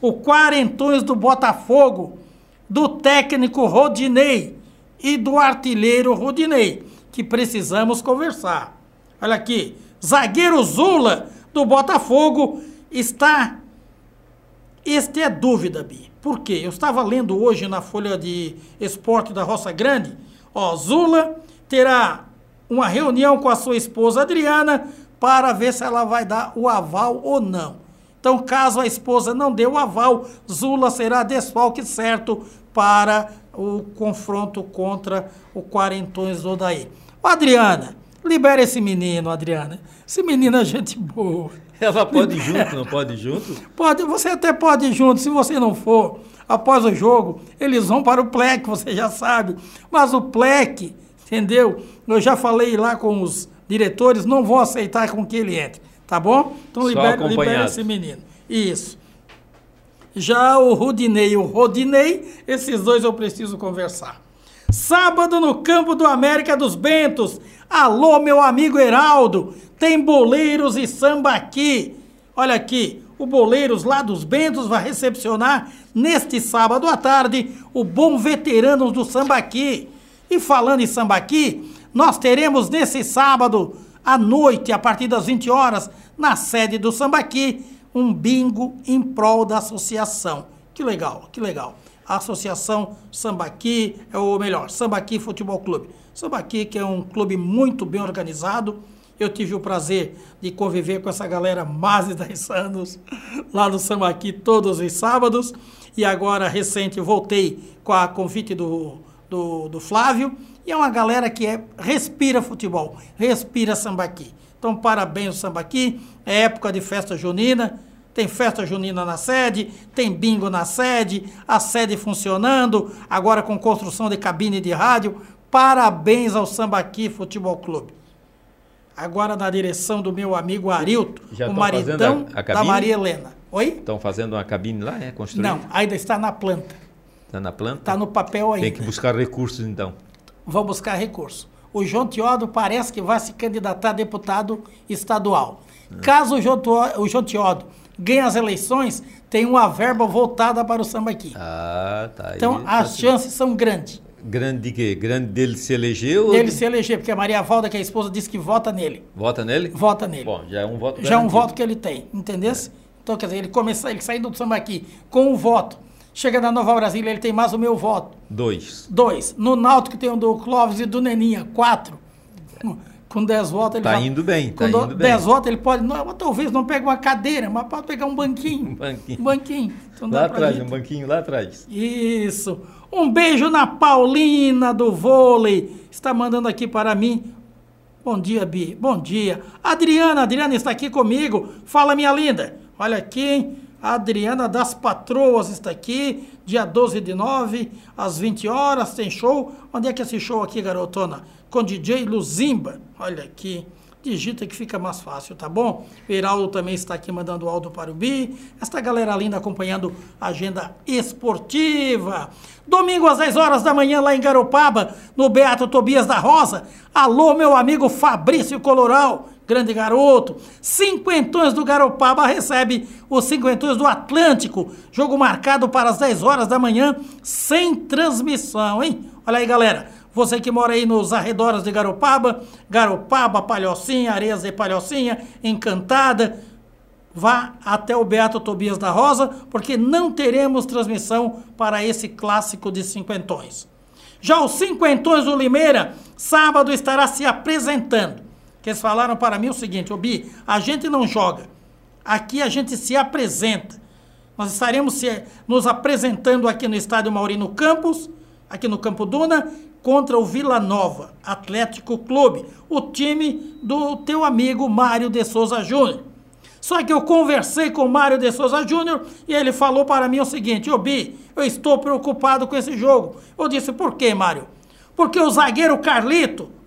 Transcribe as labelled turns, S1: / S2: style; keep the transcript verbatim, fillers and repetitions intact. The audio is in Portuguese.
S1: o Quarentões do Botafogo, do técnico Rodinei e do artilheiro Rodinei, que precisamos conversar. Olha aqui, zagueiro Zula do Botafogo está... Este é dúvida, Bi. Por quê? Eu estava lendo hoje na Folha de Esporte da Roça Grande, ó, Zula terá uma reunião com a sua esposa Adriana para ver se ela vai dar o aval ou não. Então, caso a esposa não dê o aval, Zula será desfalque certo para o confronto contra o Quarentões do Odaí. Ô, Adriana, libera esse menino, Adriana. Esse menino é gente boa.
S2: Ela pode ir junto, não pode ir junto?
S1: Pode, você até pode ir junto, se você não for. Após o jogo, eles vão para o P L E C, você já sabe. Mas o P L E C, entendeu? Eu já falei lá com os diretores, não vão aceitar com que ele entre, tá bom? Então libera, libera esse menino. Isso. Já o Rodinei e o Rodinei, esses dois eu preciso conversar. Sábado no campo do América dos Bentos. Alô, meu amigo Heraldo, tem boleiros e sambaqui. Olha aqui, o Boleiros lá dos Bentos vai recepcionar neste sábado à tarde o Bom Veteranos do Sambaqui. E falando em sambaqui, nós teremos nesse sábado à noite, a partir das vinte horas, na sede do Sambaqui, um bingo em prol da associação. Que legal, que legal. A Associação Sambaqui, é o melhor, Sambaqui Futebol Clube. Sambaqui, que é um clube muito bem organizado. Eu tive o prazer de conviver com essa galera há mais de dez anos, lá no Sambaqui, todos os sábados. E agora, recente, voltei com a convite do, do, do Flávio. E é uma galera que é, respira futebol, respira Sambaqui. Então, parabéns ao Sambaqui, é época de festa junina. Tem festa junina na sede, tem bingo na sede, a sede funcionando, agora com construção de cabine de rádio. Parabéns ao Sambaqui Futebol Clube. Agora na direção do meu amigo Arilto, já o maridão a, a da Maria Helena. Oi?
S2: Estão fazendo uma cabine lá, é? Construída?
S1: Não, ainda está na planta.
S2: Está na planta?
S1: Está no papel ainda.
S2: Tem que buscar recursos então.
S1: Vão buscar recursos. O João Teodo parece que vai se candidatar a deputado estadual. Hum. Caso o João, o João Teodo ganhe as eleições, tem uma verba voltada para o Sambaqui.
S2: Ah, tá.
S1: Então
S2: aí,
S1: as
S2: tá
S1: chances assim. são grandes.
S2: Grande de quê? Grande dele se eleger? Ou
S1: dele
S2: de...
S1: se eleger, porque a Maria Valda, que é a esposa, disse que vota nele.
S2: Vota nele?
S1: Vota nele.
S2: Bom, já é um voto garantido.
S1: Já é um voto que ele tem, entendeu? É. Então, quer dizer, ele começa, ele saindo do Sambaqui com um voto. Chega na Nova Brasília, ele tem mais o meu voto.
S2: Dois.
S1: Dois. No Náutico tem o do Clóvis e do Neninha, quatro. É. Com dez votos ele
S2: Tá
S1: vai...
S2: indo bem, tá
S1: com
S2: indo
S1: dez
S2: bem.
S1: votos ele pode... Não, talvez não pegue uma cadeira, mas pode pegar um banquinho.
S2: Um banquinho.
S1: Um banquinho. Então
S2: lá atrás, gente... um banquinho lá atrás.
S1: Isso. Um beijo na Paulina do vôlei. Está mandando aqui para mim. Bom dia, Bi. Bom dia. Adriana, Adriana está aqui comigo. Fala, minha linda. Olha aqui, hein? A Adriana das Patroas está aqui, dia doze de nove, às vinte horas, tem show. Onde é que é esse show aqui, garotona? Com D J Luzimba. Olha aqui. Digita que fica mais fácil, tá bom? O Heraldo também está aqui mandando áudio para o Bi. Esta galera linda acompanhando a agenda esportiva. Domingo às dez horas da manhã lá em Garopaba, no Beato Tobias da Rosa. Alô, meu amigo Fabrício Coloral, grande garoto. Cinquentões do Garopaba recebe os cinquentões do Atlântico. Jogo marcado para as dez horas da manhã, sem transmissão, hein? Olha aí, galera. Você que mora aí nos arredores de Garopaba, Garopaba, Palhocinha, Areias de Palhocinha, Encantada, vá até o Beato Tobias da Rosa, porque não teremos transmissão para esse clássico de cinquentões. Já os cinquentões do Limeira, sábado estará se apresentando. Que eles falaram para mim o seguinte, ô Bi, a gente não joga, aqui a gente se apresenta. Nós estaremos se, nos apresentando aqui no estádio Maurino Campos, aqui no Campo Duna, contra o Vila Nova Atlético Clube, o time do teu amigo Mário de Souza Júnior. Só que eu conversei com o Mário de Souza Júnior e ele falou para mim o seguinte, ô Bi, eu estou preocupado com esse jogo. Eu disse, por quê, Mário? Porque o zagueiro Carlito,